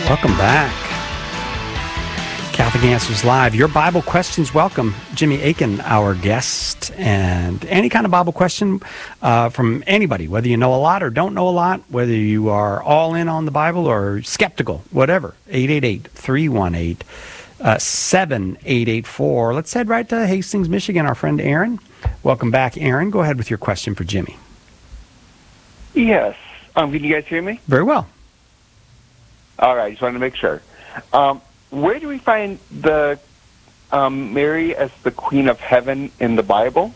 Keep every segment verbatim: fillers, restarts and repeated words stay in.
Welcome back. Catholic Answers Live. Your Bible questions welcome. Jimmy Akin, our guest. And any kind of Bible question uh, from anybody, whether you know a lot or don't know a lot, whether you are all in on the Bible or skeptical, whatever. eight eight eight, three one eight, seven eight eight four. Let's head right to Hastings, Michigan. Our friend Aaron. Welcome back, Aaron. Go ahead with your question for Jimmy. Yes. Um, can you guys hear me? Very well. All right, just wanted to make sure. Um, where do we find the um, Mary as the Queen of Heaven in the Bible?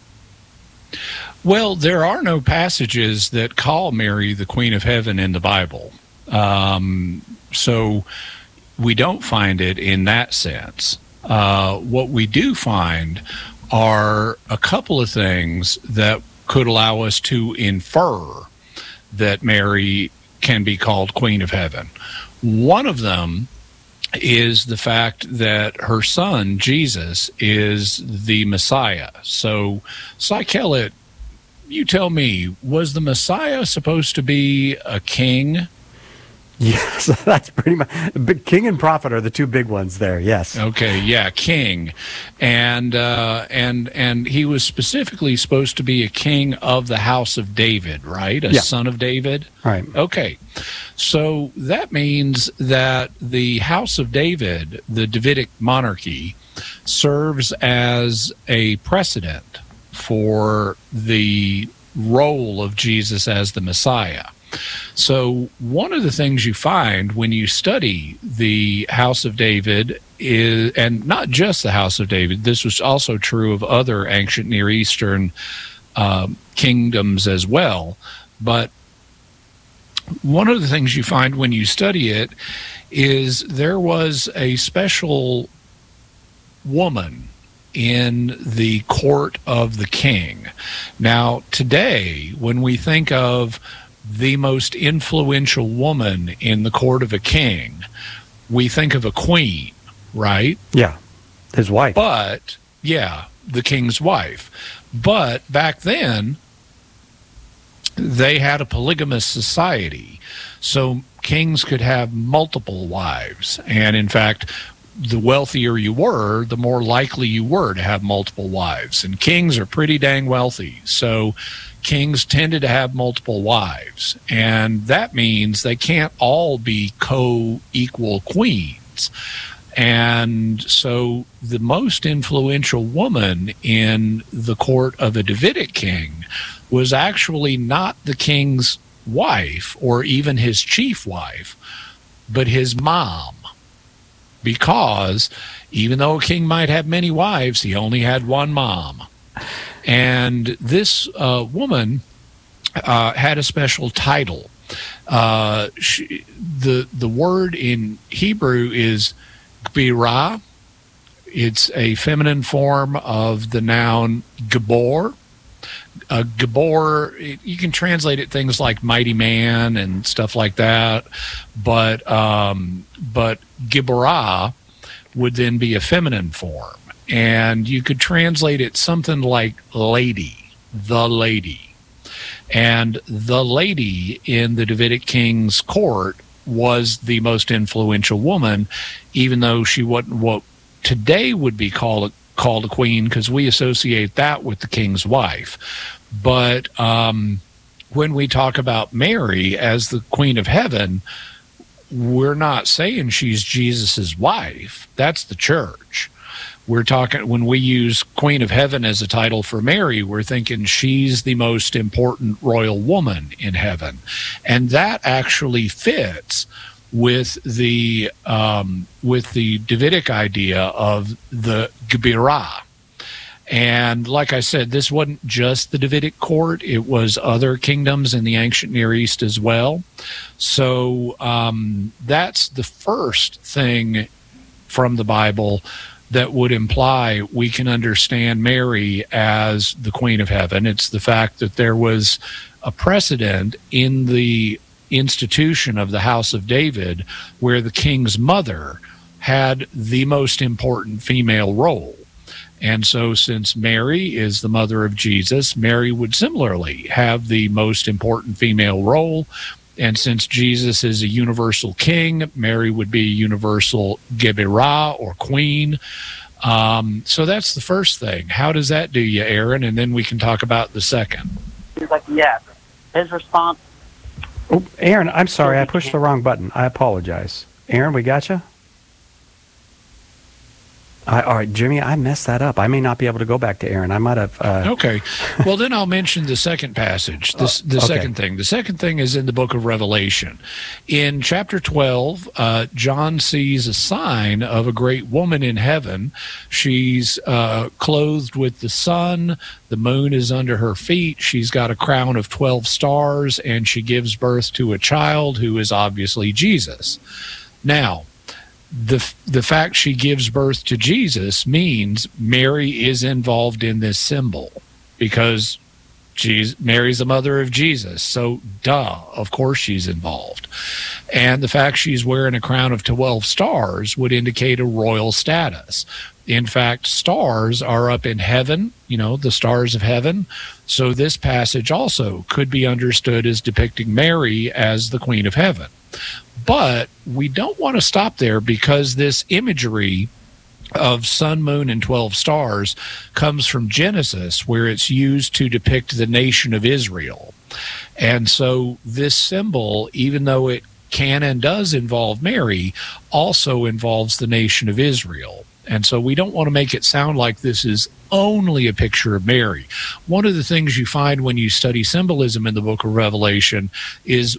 Well, there are no passages that call Mary the Queen of Heaven in the Bible. Um, so we don't find it in that sense. Uh, what we do find are a couple of things that could allow us to infer that Mary can be called Queen of Heaven. One of them is the fact that her son, Jesus, is the Messiah. So, Cy Kellett, you tell me, was the Messiah supposed to be a king? Yes, that's pretty much. Big king and prophet are the two big ones there. Yes. Okay. Yeah, king, and uh, and and he was specifically supposed to be a king of the house of David, right? A yeah. son of David. Right. Okay. So that means that the house of David, the Davidic monarchy, serves as a precedent for the role of Jesus as the Messiah. So one of the things you find when you study the House of David is, and not just the House of David, this was also true of other ancient Near Eastern um, kingdoms as well, but one of the things you find when you study it is there was a special woman in the court of the king. Now, today, when we think of the most influential woman in the court of a king, we think of a queen, right? Yeah, his wife. But, yeah, the king's wife. But back then, they had a polygamous society, so kings could have multiple wives. And in fact, the wealthier you were, the more likely you were to have multiple wives. And kings are pretty dang wealthy, so kings tended to have multiple wives. And that means they can't all be co-equal queens. And so the most influential woman in the court of a Davidic king was actually not the king's wife or even his chief wife, but his mom. Because even though a king might have many wives, he only had one mom. And this uh, woman uh, had a special title. Uh, she, the, the word in Hebrew is Gbirah. It's a feminine form of the noun Gabor. Uh, Gabor, you can translate it things like mighty man and stuff like that, but um, but Giborah would then be a feminine form, and you could translate it something like lady, the lady. And the lady in the Davidic king's court was the most influential woman, even though she wasn't what today would be called called a queen, because we associate that with the king's wife. But um, when we talk about Mary as the Queen of Heaven, we're not saying she's Jesus's wife. That's the church. We're talking, when we use Queen of Heaven as a title for Mary, we're thinking she's the most important royal woman in heaven. And that actually fits with the um, with the Davidic idea of the Gbirah. And like I said, this wasn't just the Davidic court. It was other kingdoms in the ancient Near East as well. So um, that's the first thing from the Bible that would imply we can understand Mary as the Queen of Heaven. It's the fact that there was a precedent in the institution of the House of David where the king's mother had the most important female role. And so since Mary is the mother of Jesus, Mary would similarly have the most important female role. And since Jesus is a universal king, Mary would be a universal Gebirah or queen. Um, so that's the first thing. How does that do you, Aaron? And then we can talk about the second. He's like, yes. His response. Oh, Aaron, I'm sorry. I pushed the wrong button. I apologize. Aaron, we got you? I, all right, Jimmy, I messed that up. I may not be able to go back to Aaron. I might have. Uh... Okay. Well, then I'll mention the second passage, the, the okay. second thing. The second thing is in the book of Revelation. In chapter twelve, uh, John sees a sign of a great woman in heaven. She's uh, clothed with the sun. The moon is under her feet. She's got a crown of twelve stars, and she gives birth to a child who is obviously Jesus. Now, The the fact she gives birth to Jesus means Mary is involved in this symbol because she's, Mary's the mother of Jesus. So, duh, of course she's involved. And the fact she's wearing a crown of twelve stars would indicate a royal status. In fact, stars are up in heaven, you know, the stars of heaven. So this passage also could be understood as depicting Mary as the Queen of Heaven. But we don't want to stop there because this imagery of sun, moon, and twelve stars comes from Genesis, where it's used to depict the nation of Israel. And so this symbol, even though it can and does involve Mary, also involves the nation of Israel. And so we don't want to make it sound like this is only a picture of Mary. One of the things you find when you study symbolism in the book of Revelation is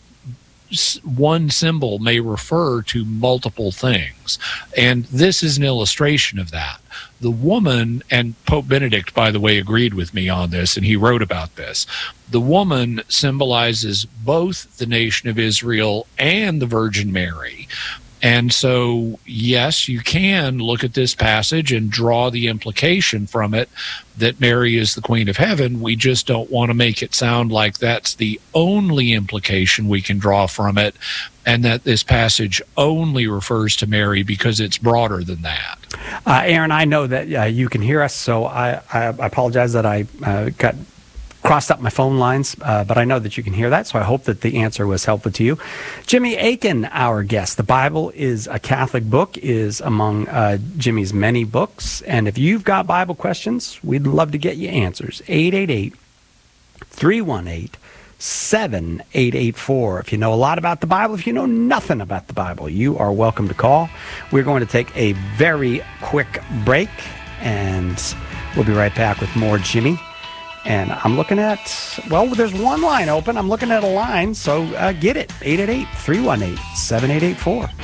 one symbol may refer to multiple things. And this is an illustration of that. The woman, and Pope Benedict, by the way, agreed with me on this, and he wrote about this. The woman symbolizes both the nation of Israel and the Virgin Mary. And so, yes, you can look at this passage and draw the implication from it that Mary is the Queen of Heaven. We just don't want to make it sound like that's the only implication we can draw from it, and that this passage only refers to Mary, because it's broader than that. Uh, Aaron, I know that uh, you can hear us, so I, I apologize that I uh, got crossed up my phone lines, uh, but I know that you can hear that, so I hope that the answer was helpful to you. Jimmy Akin, our guest. The Bible is a Catholic book, is among uh, Jimmy's many books, and if you've got Bible questions, we'd love to get you answers. eight eight eight, three one eight, seven eight eight four. If you know a lot about the Bible, if you know nothing about the Bible, you are welcome to call. We're going to take a very quick break, and we'll be right back with more Jimmy. And I'm looking at, well, there's one line open. I'm looking at a line, so uh, get it. eight eight eight, three one eight, seven eight eight four.